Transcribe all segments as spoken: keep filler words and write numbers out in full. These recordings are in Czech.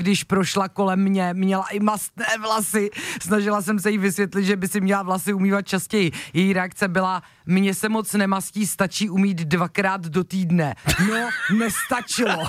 když prošla kolem mě, měla i mastné vlasy. Snažila jsem se jí vysvětlit, že by si měla vlasy umývat častěji. Její reakce byla, mně se moc nemastí, stačí umýt dvakrát do týdne. No, nestačilo.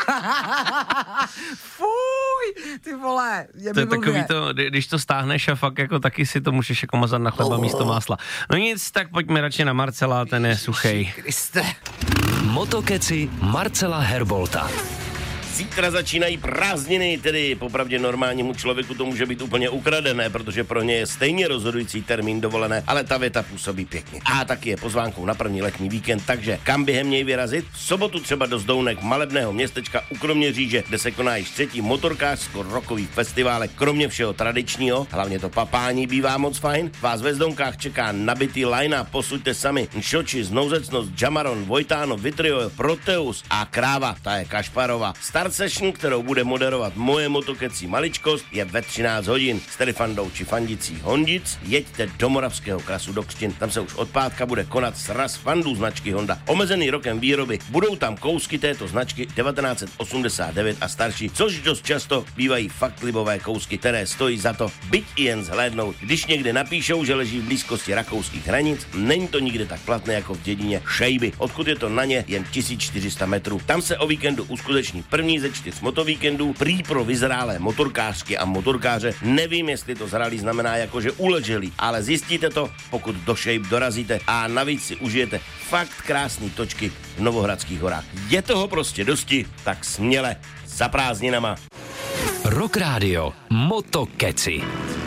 Fuj, ty vole. Je to je takový to, když to stáhneš a fakt jako taky si to můžeš jako mazat na chleba oh. místo másla. No nic, tak pojďme radši na Marcela, ten je suchej. Kriste. Motokeci Marcela Herbolta. Zítra začínají prázdniny, tedy popravdě normálnímu člověku to může být úplně ukradené, protože pro ně je stejně rozhodující termín dovolené, ale ta věta působí pěkně. A taky je pozvánkou na první letní víkend, takže kam během něj vyrazit? V sobotu třeba do Zdounek, malebného městečka u Kroměříže, kde se koná již třetí motorkářsko-rokový festival, kromě všeho tradičního, hlavně to papání bývá moc fajn. Vás ve Zdounkách čeká nabitý line-up, posuďte sami. Nšoči, Znouzecnost, Jamaron, Vojtáno, Vitriol, Proteus a Kráva, ta je Kašparova. Start session, kterou bude moderovat moje motokecí maličkost, je ve třináct hodin. S tedy fandou či fandicí Hondic jeďte do Moravského Krasu do Křtin. Tam se už od pátka bude konat sraz fandů značky Honda. Omezený rokem výroby. Budou tam kousky této značky devatenáct set osmdesát devět a starší, což dost často bývají fakt libové kousky, které stojí za to byť i jen zhlédnout. Když někde napíšou, že leží v blízkosti rakouských hranic, není to nikde tak platné jako v dědině Šejby, odkud je to na ně jen tisíc čtyři sta metrů. Tam se o víkendu uskuteční první ze čtyř motovíkendů, prý pro vyzrálé motorkářky a motorkáře. Nevím, jestli to zralý znamená jako, že uleželi, ale zjistíte to, pokud do Shape dorazíte a navíc si užijete fakt krásný točky v Novohradských horách. Je toho prostě dosti, tak směle za prázdninama. Rock Radio Motokeci.